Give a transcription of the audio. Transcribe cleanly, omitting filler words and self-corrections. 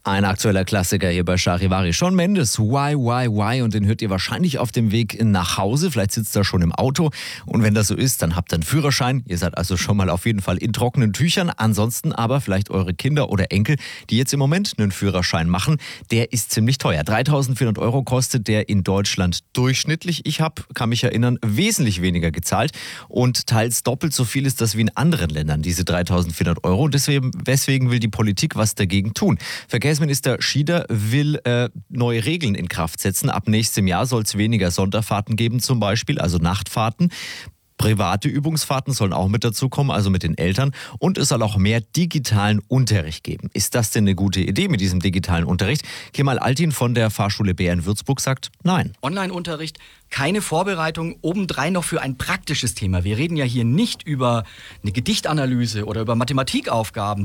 Ein aktueller Klassiker hier bei Charivari. Shawn Mendes, Why? Und den hört ihr wahrscheinlich auf dem Weg nach Hause. Vielleicht sitzt ihr schon im Auto. Und wenn das so ist, dann habt ihr einen Führerschein. Ihr seid also schon mal auf jeden Fall in trockenen Tüchern. Ansonsten aber vielleicht eure Kinder oder Enkel, die jetzt im Moment einen Führerschein machen. Der ist ziemlich teuer. 3.400 Euro kostet der in Deutschland durchschnittlich. Ich kann mich erinnern, wesentlich weniger gezahlt. Und teils doppelt so viel ist das wie in anderen Ländern, diese 3.400 Euro. Und deswegen will die Politik was dagegen tun. Verkehrsminister Schieder will neue Regeln in Kraft setzen. Ab nächstem Jahr soll es weniger Sonderfahrten geben zum Beispiel, also Nachtfahrten. Private Übungsfahrten sollen auch mit dazukommen, also mit den Eltern. Und es soll auch mehr digitalen Unterricht geben. Ist das denn eine gute Idee mit diesem digitalen Unterricht? Kemal Altin von der Fahrschule BR in Würzburg sagt nein. Online-Unterricht, keine Vorbereitung, obendrein noch für ein praktisches Thema. Wir reden ja hier nicht über eine Gedichtanalyse oder über Mathematikaufgaben.